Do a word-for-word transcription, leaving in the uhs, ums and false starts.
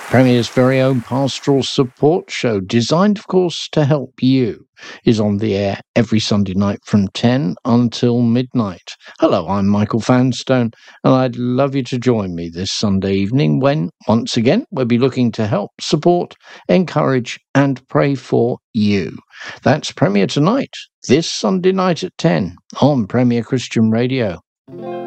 Premier's very own pastoral support show, designed, of course, to help you, is on the air every Sunday night from ten until midnight. Hello, I'm Michael Vanstone, and I'd love you to join me this Sunday evening when, once again, we'll be looking to help, support, encourage, and pray for you. That's Premier tonight, this Sunday night at ten on Premier Christian Radio.